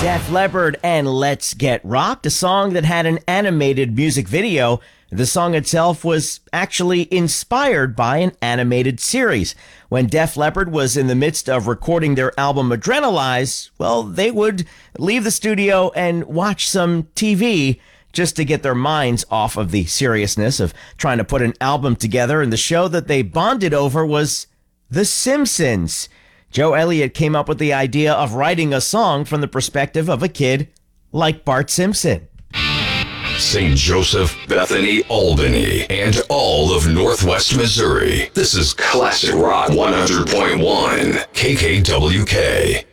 Def Leppard and Let's Get Rocked, a song that had an animated music video. The song itself was actually inspired by an animated series. When Def Leppard was in the midst of recording their album Adrenalize, well, they would leave the studio and watch some TV just to get their minds off of the seriousness of trying to put an album together. And the show that they bonded over was The Simpsons. Joe Elliott came up with the idea of writing a song from the perspective of a kid like Bart Simpson. St. Joseph, Bethany, Albany, and all of Northwest Missouri. This is Classic Rock 100.1 KKWK.